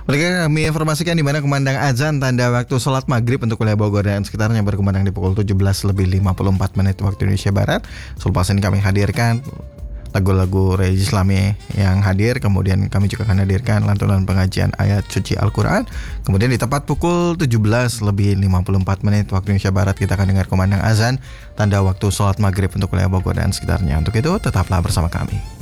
Mereka kami informasikan di mana kumandang azan tanda waktu sholat maghrib untuk wilayah Bogor dan sekitarnya berkumandang di pukul 17:54 waktu Indonesia Barat. Selepas ini kami hadirkan lagu-lagu religi Islami yang hadir. Kemudian kami juga akan hadirkan lantunan pengajian ayat suci Al-Quran. Kemudian di tepat pukul 17:54 waktu Indonesia Barat kita akan dengar kumandang azan tanda waktu sholat maghrib untuk wilayah Bogor dan sekitarnya. Untuk itu tetaplah bersama kami.